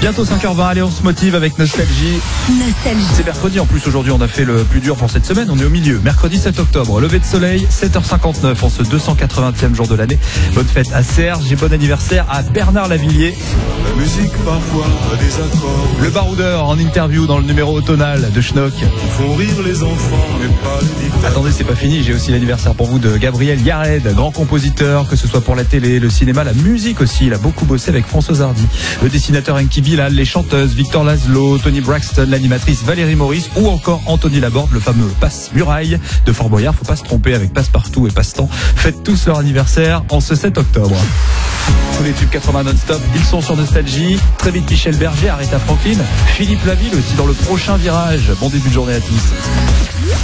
Bientôt 5h20, allez on se motive avec Nostalgie. C'est mercredi en plus aujourd'hui, on a fait le plus dur pour cette semaine, on est au milieu. Mercredi 7 octobre, lever de soleil, 7h59 en ce 280e jour de l'année. Bonne fête à Serge et bon anniversaire à Bernard Lavillier. La musique parfois a des accords. Le baroudeur en interview dans le numéro automnal de Schnock. Ils font rire les enfants mais pas les dictateurs. Attendez, c'est pas fini, j'ai aussi l'anniversaire pour vous de Gabriel Yared, grand compositeur, que ce soit pour la télé, le cinéma, la musique aussi. Il a beaucoup bossé avec Françoise Hardy. Le dessinateur Enki Bilal, les chanteuses Victor Laszlo, Tony Braxton, l'animatrice Valérie Maurice ou encore Anthony Laborde, le fameux Passe-Muraille de Fort Boyard. Faut pas se tromper avec Passe-Partout et Passe-Temps. Faites tous leur anniversaire en ce 7 octobre. Tous les tubes 80 non-stop, ils sont sur Nostalgie. Très vite Michel Berger, Aretha Franklin, Philippe Laville aussi dans le prochain virage. Bon début de journée à tous.